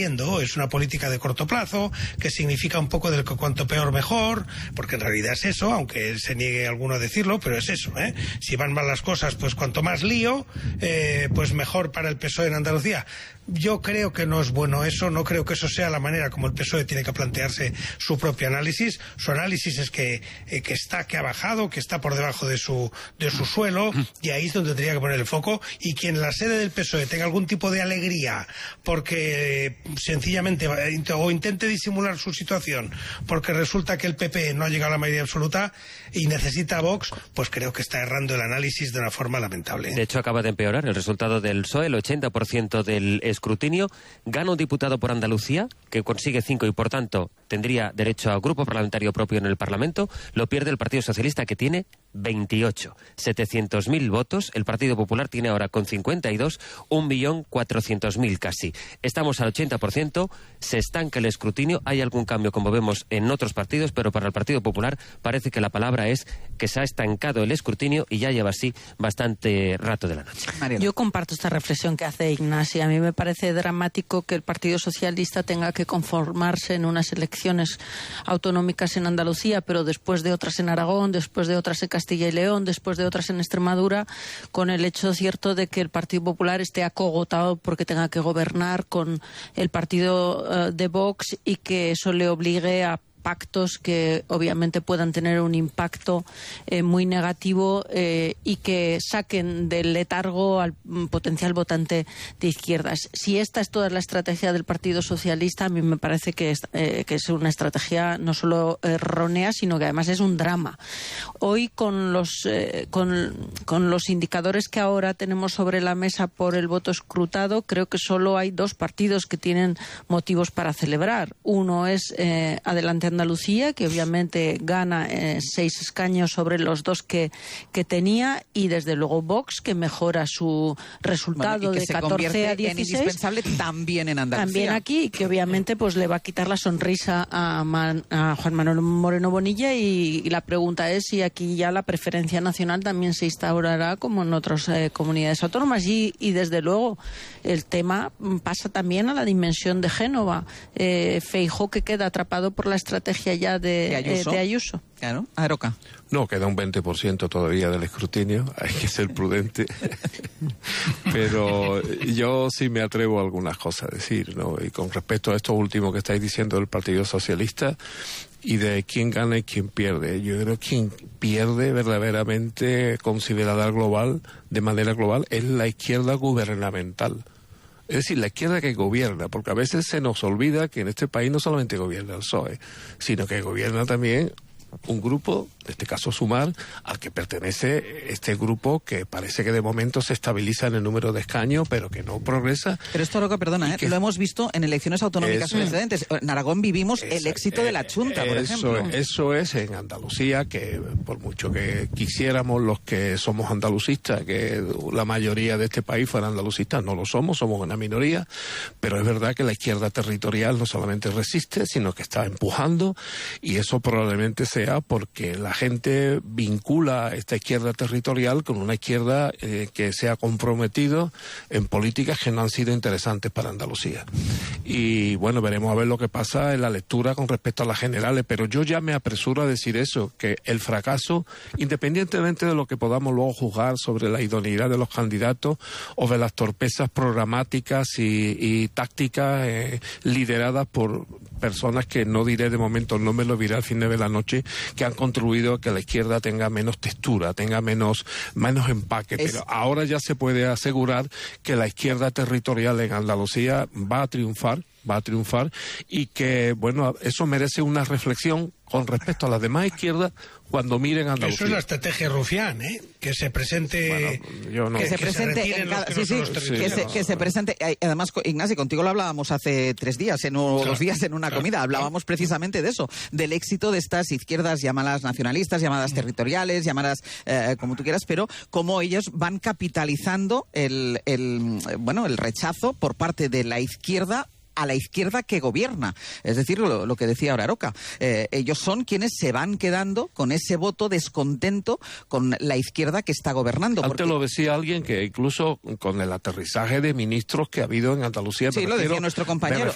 Es una política de corto plazo, que significa un poco del que cuanto peor mejor, porque en realidad es eso, aunque se niegue alguno a decirlo, pero es eso, ¿eh? Si van mal las cosas, pues cuanto más lío, pues mejor para el PSOE en Andalucía. Yo creo que no es bueno eso, no creo que eso sea la manera como el PSOE tiene que plantearse su propio análisis. Su análisis es que ha bajado, que está por debajo de su suelo, y ahí es donde tendría que poner el foco. Y quien en la sede del PSOE tenga algún tipo de alegría porque sencillamente o intente disimular su situación porque resulta que el PP no ha llegado a la mayoría absoluta y necesita a Vox, pues creo que está errando el análisis de una forma lamentable. De hecho, acaba de empeorar el resultado del PSOE, el 80% del escrutinio. Gana un diputado por Andalucía, que consigue 5 y por tanto tendría derecho a grupo parlamentario propio en el Parlamento. Lo pierde el Partido Socialista, que tiene 28. 700.000 votos. El Partido Popular tiene ahora con 52 1.400.000 casi. Estamos al 80%, se estanca el escrutinio. Hay algún cambio, como vemos en otros partidos, pero para el Partido Popular parece que la palabra es que se ha estancado el escrutinio y ya lleva así bastante rato de la noche. Mariela. Yo comparto esta reflexión que hace Ignacio. A mí me parece dramático que el Partido Socialista tenga que conformarse en unas elecciones autonómicas en Andalucía, pero después de otras en Aragón, después de otras en Castilla y León, después de otras en Extremadura, con el hecho cierto de que el Partido Popular esté acogotado porque tenga que gobernar con el partido de Vox y que eso le obligue a pactos que obviamente puedan tener un impacto muy negativo y que saquen del letargo al potencial votante de izquierdas. Si esta es toda la estrategia del Partido Socialista, a mí me parece que es una estrategia no solo errónea, sino que además es un drama. Hoy con los indicadores que ahora tenemos sobre la mesa por el voto escrutado, creo que solo hay 2 partidos que tienen motivos para celebrar. Uno es Adelante Andalucía, que obviamente gana 6 escaños sobre los 2 que tenía, y desde luego Vox, que mejora su resultado de 14 a 16. En indispensable también en Andalucía. También aquí, que obviamente pues le va a quitar la sonrisa a Juan Manuel Moreno Bonilla, y la pregunta es si aquí ya la preferencia nacional también se instaurará como en otras comunidades autónomas, y desde luego el tema pasa también a la dimensión de Génova. Feijóo, que queda atrapado por la estrategia ya de Ayuso. Claro, Aroca. No, queda un 20% todavía del escrutinio, hay que ser prudente. Pero yo sí me atrevo a algunas cosas a decir, ¿no? Y con respecto a esto último que estáis diciendo del Partido Socialista y de quién gana y quién pierde, yo creo que quien pierde verdaderamente de manera global, es la izquierda gubernamental. Es decir, la izquierda que gobierna, porque a veces se nos olvida que en este país no solamente gobierna el PSOE, sino que gobierna también un grupo, en este caso Sumar, al que pertenece este grupo que parece que de momento se estabiliza en el número de escaños, pero que no progresa. Pero esto, Roca, perdona, lo hemos visto en elecciones autonómicas precedentes. En Aragón vivimos el éxito de la Chunta, por ejemplo. Eso es en Andalucía, que por mucho que quisiéramos los que somos andalucistas, que la mayoría de este país fuera andalucistas, no lo somos una minoría, pero es verdad que la izquierda territorial no solamente resiste, sino que está empujando, y eso probablemente sea porque la gente vincula esta izquierda territorial con una izquierda que se ha comprometido en políticas que no han sido interesantes para Andalucía. Y bueno, veremos a ver lo que pasa en la lectura con respecto a las generales, pero yo ya me apresuro a decir eso, que el fracaso, independientemente de lo que podamos luego juzgar sobre la idoneidad de los candidatos o de las torpezas programáticas y tácticas lideradas por personas que no diré de momento, no me lo diré al fin de la noche, que han contribuido a que la izquierda tenga menos textura, tenga menos empaque. Pero ahora ya se puede asegurar que la izquierda territorial en Andalucía va a triunfar, y que, bueno, eso merece una reflexión con respecto a las demás izquierdas cuando miren a Andalucía. Eso es la estrategia Rufián, que se presente... Bueno, yo no. Que se presente que se presente. Además, Ignacio, contigo lo hablábamos hace 3 días, 2 días en una comida. Hablábamos precisamente de eso, del éxito de estas izquierdas llamadas nacionalistas, llamadas territoriales, llamadas como tú quieras, pero cómo ellos van capitalizando el rechazo por parte de la izquierda a la izquierda que gobierna. Es decir, lo que decía ahora Aroca. Ellos son quienes se van quedando con ese voto descontento con la izquierda que está gobernando. Antes lo decía alguien que incluso con el aterrizaje de ministros que ha habido en Andalucía... Sí, lo decía nuestro compañero.